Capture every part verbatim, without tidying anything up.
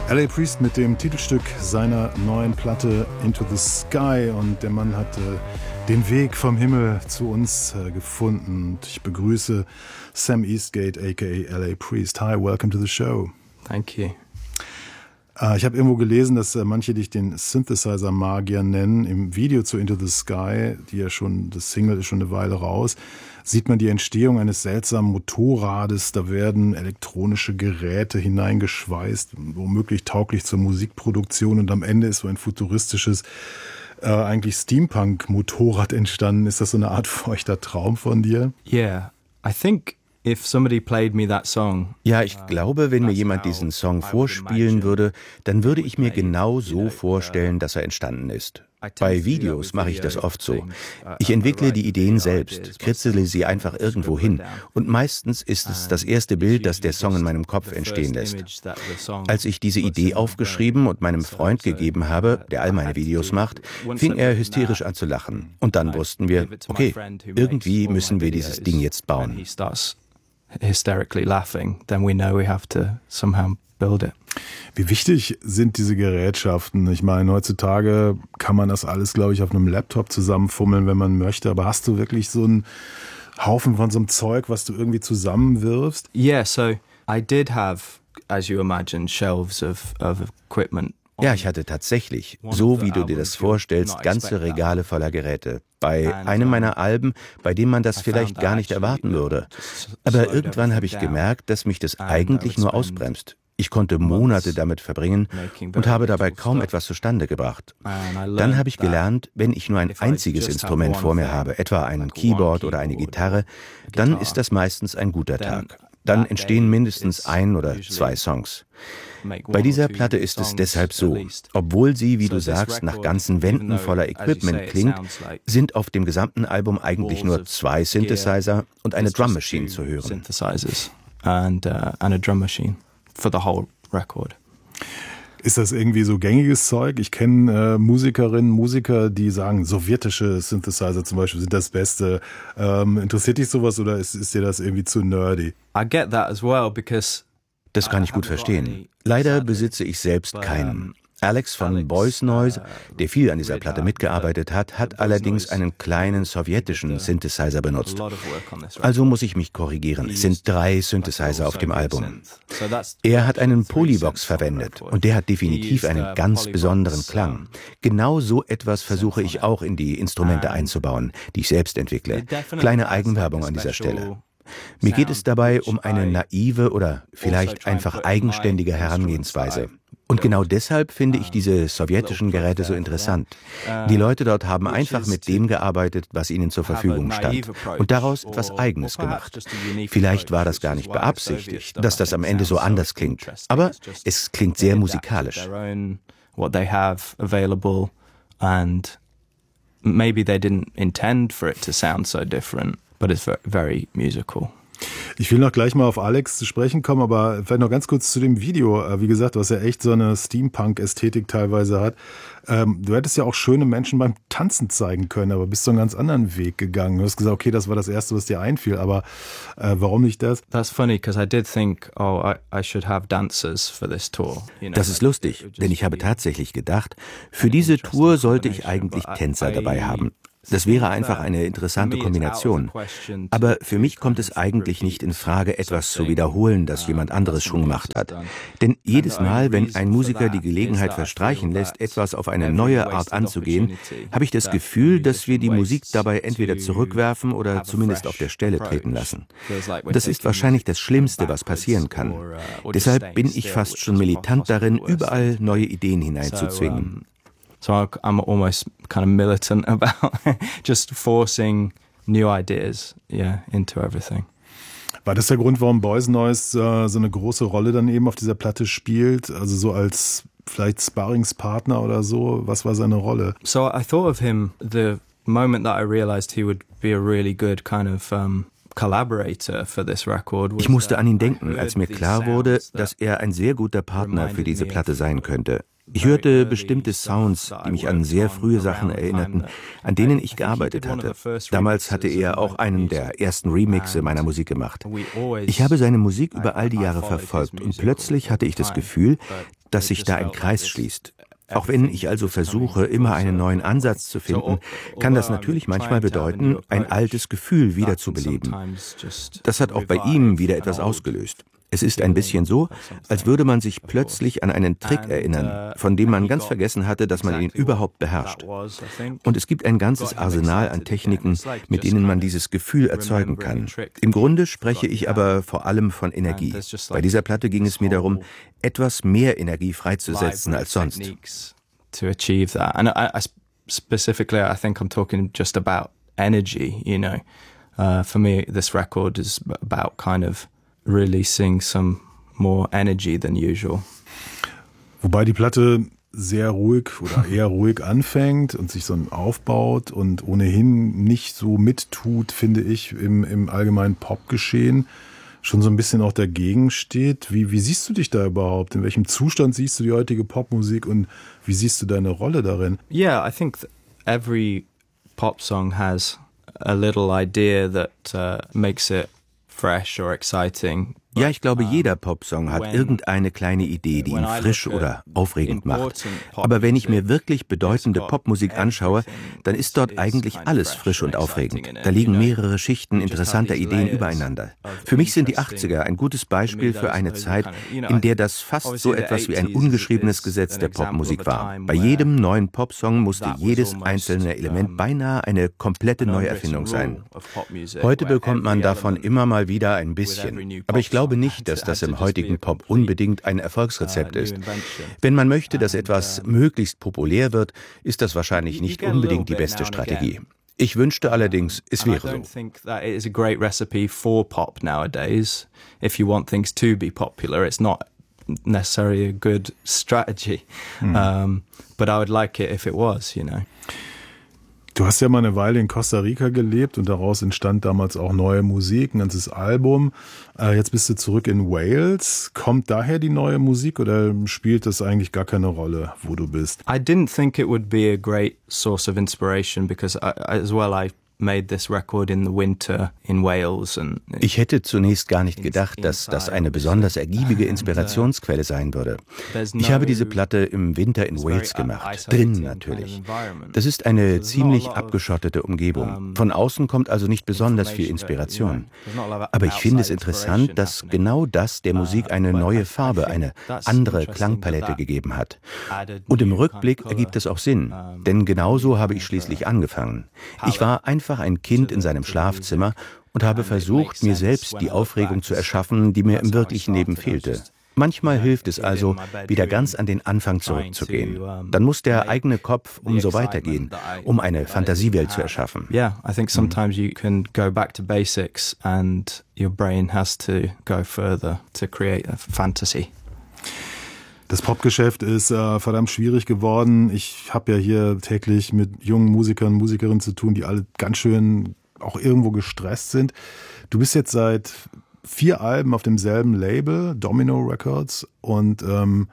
L A. Priest mit dem Titelstück seiner neuen Platte Into the Sky, und der Mann hat äh, den Weg vom Himmel zu uns äh, gefunden. Und ich begrüße Sam Eastgate, aka L A. Priest. Hi, welcome to the show. Thank you. Äh, ich habe irgendwo gelesen, dass äh, manche dich den Synthesizer-Magier nennen. Im Video zu Into the Sky, die ja schon, das Single ist schon eine Weile raus, sieht man die Entstehung eines seltsamen Motorrades. Da werden elektronische Geräte hineingeschweißt, womöglich tauglich zur Musikproduktion. Und am Ende ist so ein futuristisches, äh, eigentlich Steampunk-Motorrad entstanden. Ist das so eine Art feuchter Traum von dir? Yeah, I think if somebody played me that song. Ja, ich glaube, wenn mir jemand diesen Song vorspielen würde, dann würde ich mir genau so vorstellen, dass er entstanden ist. Bei Videos mache ich das oft so. Ich entwickle die Ideen selbst, kritzele sie einfach irgendwo hin, und meistens ist es das erste Bild, das der Song in meinem Kopf entstehen lässt. Als ich diese Idee aufgeschrieben und meinem Freund gegeben habe, der all meine Videos macht, fing er hysterisch an zu lachen. Und dann wussten wir, okay, irgendwie müssen wir dieses Ding jetzt bauen. Hysterically laughing, then we know we have to somehow build it. Wie wichtig sind diese Gerätschaften? Ich meine, heutzutage kann man das alles, glaube ich, auf einem Laptop zusammenfummeln, wenn man möchte. Aber hast du wirklich so einen Haufen von so einem Zeug, was du irgendwie zusammenwirfst? Yeah, so I did have, as you imagine, shelves of, of equipment. Ja, ich hatte tatsächlich, so wie du dir das vorstellst, ganze Regale voller Geräte. Bei einem meiner Alben, bei dem man das vielleicht gar nicht erwarten würde. Aber irgendwann habe ich gemerkt, dass mich das eigentlich nur ausbremst. Ich konnte Monate damit verbringen und habe dabei kaum etwas zustande gebracht. Dann habe ich gelernt, wenn ich nur ein einziges Instrument vor mir habe, etwa ein Keyboard oder eine Gitarre, dann ist das meistens ein guter Tag. Dann entstehen mindestens ein oder zwei Songs. Bei dieser Platte ist es deshalb so, obwohl sie, wie du sagst, nach ganzen Wänden voller Equipment klingt, sind auf dem gesamten Album eigentlich nur zwei Synthesizer und eine Drum Machine zu hören. And, uh, and a drum machine for the whole record. Ist das irgendwie so gängiges Zeug? Ich kenne äh, Musikerinnen, Musiker, die sagen, sowjetische Synthesizer zum Beispiel sind das Beste. Ähm, interessiert dich sowas, oder ist, ist dir das irgendwie zu nerdy? I get that as well, because das kann ich gut verstehen. Leider besitze ich selbst keinen. Alex von Boys Noise, der viel an dieser Platte mitgearbeitet hat, hat allerdings einen kleinen sowjetischen Synthesizer benutzt. Also muss ich mich korrigieren. Es sind drei Synthesizer auf dem Album. Er hat einen Polybox verwendet und der hat definitiv einen ganz besonderen Klang. Genau so etwas versuche ich auch in die Instrumente einzubauen, die ich selbst entwickle. Kleine Eigenwerbung an dieser Stelle. Mir geht es dabei um eine naive oder vielleicht einfach eigenständige Herangehensweise. Und genau deshalb finde ich diese sowjetischen Geräte so interessant. Die Leute dort haben einfach mit dem gearbeitet, was ihnen zur Verfügung stand, und daraus etwas Eigenes gemacht. Vielleicht war das gar nicht beabsichtigt, dass das am Ende so anders klingt, aber es klingt sehr musikalisch. What they have available, and maybe they didn't intend for it to sound so different, but it's very musical. Ich will noch gleich mal auf Alex zu sprechen kommen, aber vielleicht noch ganz kurz zu dem Video. Wie gesagt, was ja echt so eine Steampunk-Ästhetik teilweise hat. Du hättest ja auch schöne Menschen beim Tanzen zeigen können, aber bist so einen ganz anderen Weg gegangen. Du hast gesagt, okay, das war das Erste, was dir einfiel, aber äh, warum nicht das? That's funny, because I did think, oh, I, I should have dancers for this tour. You know? Das ist lustig, denn ich habe tatsächlich gedacht, für diese Tour sollte ich eigentlich Tänzer dabei haben. Das wäre einfach eine interessante Kombination. Aber für mich kommt es eigentlich nicht in Frage, etwas zu wiederholen, das jemand anderes schon gemacht hat. Denn jedes Mal, wenn ein Musiker die Gelegenheit verstreichen lässt, etwas auf eine neue Art anzugehen, habe ich das Gefühl, dass wir die Musik dabei entweder zurückwerfen oder zumindest auf der Stelle treten lassen. Das ist wahrscheinlich das Schlimmste, was passieren kann. Deshalb bin ich fast schon militant darin, überall neue Ideen hineinzuzwingen. So I'm almost kind of militant about just forcing new ideas, yeah, into everything. War das der Grund, warum Boys Noise äh, so eine große Rolle dann eben auf dieser Platte spielt? Also so als vielleicht Sparringspartner oder so? Was war seine Rolle? So I thought of him the moment that I realized he would be a really good kind of um, collaborator for this record. Ich musste an ihn denken, als mir klar wurde, dass er ein sehr guter Partner für diese Platte sein könnte. Ich hörte bestimmte Sounds, die mich an sehr frühe Sachen erinnerten, an denen ich gearbeitet hatte. Damals hatte er auch einen der ersten Remixe meiner Musik gemacht. Ich habe seine Musik über all die Jahre verfolgt und plötzlich hatte ich das Gefühl, dass sich da ein Kreis schließt. Auch wenn ich also versuche, immer einen neuen Ansatz zu finden, kann das natürlich manchmal bedeuten, ein altes Gefühl wiederzubeleben. Das hat auch bei ihm wieder etwas ausgelöst. Es ist ein bisschen so, als würde man sich plötzlich an einen Trick erinnern, von dem man ganz vergessen hatte, dass man ihn überhaupt beherrscht. Und es gibt ein ganzes Arsenal an Techniken, mit denen man dieses Gefühl erzeugen kann. Im Grunde spreche ich aber vor allem von Energie. Bei dieser Platte ging es mir darum, etwas mehr Energie freizusetzen als sonst. To achieve that. And I, I specifically, I think I'm talking just about energy, you know. Uh, for me, this record is about kind of releasing some more energy than usual. Wobei die Platte sehr ruhig oder eher ruhig anfängt und sich so aufbaut und ohnehin nicht so mittut, finde ich, im, im allgemeinen Popgeschehen, schon so ein bisschen auch dagegen steht. Wie, wie siehst du dich da überhaupt? In welchem Zustand siehst du die heutige Popmusik und wie siehst du deine Rolle darin? Yeah, I think every pop song has a little idea that uh, makes it fresh or exciting. Ja, ich glaube, jeder Popsong hat irgendeine kleine Idee, die ihn frisch oder aufregend macht. Aber wenn ich mir wirklich bedeutende Popmusik anschaue, dann ist dort eigentlich alles frisch und aufregend. Da liegen mehrere Schichten interessanter Ideen übereinander. Für mich sind die achtziger ein gutes Beispiel für eine Zeit, in der das fast so etwas wie ein ungeschriebenes Gesetz der Popmusik war. Bei jedem neuen Popsong musste jedes einzelne Element beinahe eine komplette Neuerfindung sein. Heute bekommt man davon immer mal wieder ein bisschen. Aber ich glaube, Ich glaube nicht, dass das im heutigen Pop unbedingt ein Erfolgsrezept ist. Wenn man möchte, dass etwas möglichst populär wird, ist das wahrscheinlich nicht unbedingt die beste Strategie. Ich wünschte allerdings, es wäre so. I don't think that it is a great recipe for pop nowadays. If you want things to be popular, it's not necessarily a good strategy. Mhm. Um, but I would like it if it was, you know. Du hast ja mal eine Weile in Costa Rica gelebt und daraus entstand damals auch neue Musik, ein ganzes Album. Äh, jetzt bist du zurück in Wales. Kommt daher die neue Musik oder spielt das eigentlich gar keine Rolle, wo du bist? I didn't think it would be a great source of inspiration because I, as well I made this record in the winter in Wales. And ich hätte zunächst gar nicht gedacht, dass das eine besonders ergiebige Inspirationsquelle sein würde. Ich habe diese Platte im Winter in Wales gemacht, drinnen natürlich. Das ist eine ziemlich abgeschottete Umgebung. Von außen kommt also nicht besonders viel Inspiration. Aber ich finde es interessant, dass genau das der Musik eine neue Farbe, eine andere Klangpalette gegeben hat. Und im Rückblick ergibt es auch Sinn, denn genauso habe ich schließlich angefangen. Ich war einfach ein Kind in seinem Schlafzimmer und habe versucht, mir selbst die Aufregung zu erschaffen, die mir im wirklichen Leben fehlte. Manchmal hilft es also, wieder ganz an den Anfang zurückzugehen. Dann muss der eigene Kopf umso weitergehen, um eine Fantasiewelt zu erschaffen. Yeah, I think sometimes you can go back to basics and your brain has to go further to create a fantasy. Das Popgeschäft ist äh, verdammt schwierig geworden. Ich habe ja hier täglich mit jungen Musikern und Musikerinnen zu tun, die alle ganz schön auch irgendwo gestresst sind. Du bist jetzt seit vier Alben auf demselben Label, Domino Records, und ähm,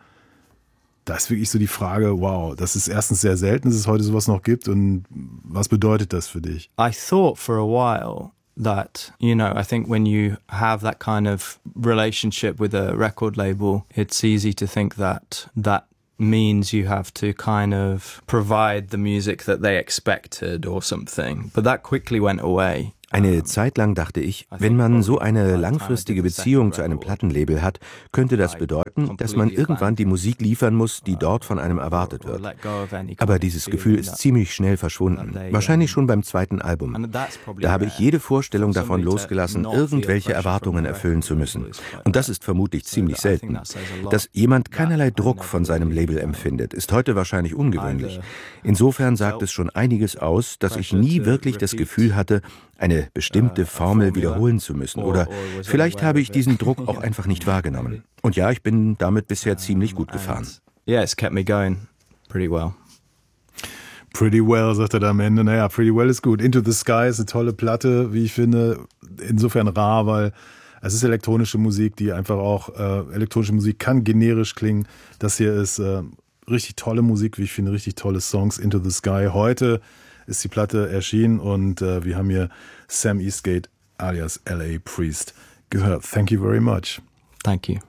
da ist wirklich so die Frage, wow, das ist erstens sehr selten, dass es heute sowas noch gibt, und was bedeutet das für dich? I thought for a while that, you know, I think when you have that kind of relationship with a record label, it's easy to think that that means you have to kind of provide the music that they expected or something. But that quickly went away. Eine Zeit lang dachte ich, wenn man so eine langfristige Beziehung zu einem Plattenlabel hat, könnte das bedeuten, dass man irgendwann die Musik liefern muss, die dort von einem erwartet wird. Aber dieses Gefühl ist ziemlich schnell verschwunden, wahrscheinlich schon beim zweiten Album. Da habe ich jede Vorstellung davon losgelassen, irgendwelche Erwartungen erfüllen zu müssen. Und das ist vermutlich ziemlich selten. Dass jemand keinerlei Druck von seinem Label empfindet, ist heute wahrscheinlich ungewöhnlich. Insofern sagt es schon einiges aus, dass ich nie wirklich das Gefühl hatte, eine bestimmte Formel wiederholen zu müssen. Oder vielleicht habe ich diesen Druck auch einfach nicht wahrgenommen. Und ja, ich bin damit bisher ziemlich gut gefahren. Yeah, it's kept me going pretty well. Pretty Well, sagt er da am Ende. Naja, Pretty Well ist gut. Into the Sky ist eine tolle Platte, wie ich finde. Insofern rar, weil es ist elektronische Musik, die einfach auch, äh, elektronische Musik kann generisch klingen. Das hier ist äh, richtig tolle Musik, wie ich finde, richtig tolle Songs. Into the Sky. Heute ist die Platte erschienen und äh, wir haben hier Sam Eastgate alias L A Priest gehört. Thank you very much. Thank you.